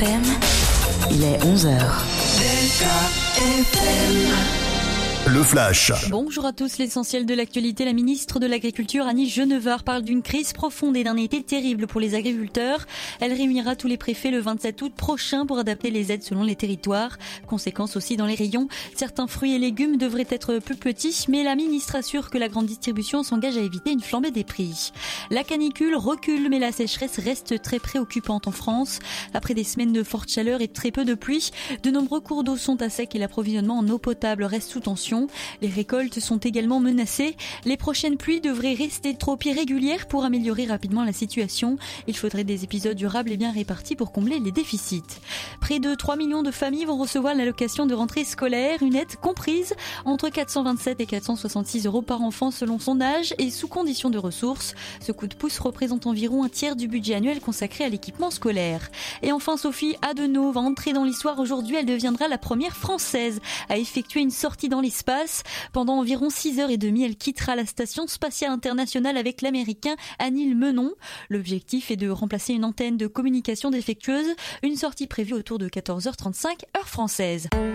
FM, il est 11h. Le Flash. Bonjour à tous, l'essentiel de l'actualité. La ministre de l'Agriculture, Annie Genevard, parle d'une crise profonde et d'un été terrible pour les agriculteurs. Elle réunira tous les préfets le 27 août prochain pour adapter les aides selon les territoires. Conséquence aussi dans les rayons, certains fruits et légumes devraient être plus petits, mais la ministre assure que la grande distribution s'engage à éviter une flambée des prix. La canicule recule, mais la sécheresse reste très préoccupante en France. Après des semaines de forte chaleur et très peu de pluie, de nombreux cours d'eau sont à sec et l'approvisionnement en eau potable reste sous tension. Les récoltes sont également menacées. Les prochaines pluies devraient rester trop irrégulières pour améliorer rapidement la situation. Il faudrait des épisodes durables et bien répartis pour combler les déficits. Près de 3 millions de familles vont recevoir l'allocation de rentrée scolaire, une aide comprise entre 427 et 466 euros par enfant selon son âge et sous condition de ressources. Ce coup de pouce représente environ un tiers du budget annuel consacré à l'équipement scolaire. Et enfin, Sophie Adenau va entrer dans l'histoire aujourd'hui. Elle deviendra la première française à effectuer une sortie dans l'espace. Pendant environ 6h30, elle quittera la station spatiale internationale avec l'américain Anil Menon. L'objectif est de remplacer une antenne de communication défectueuse, une sortie prévue autour de 14h35 heure française.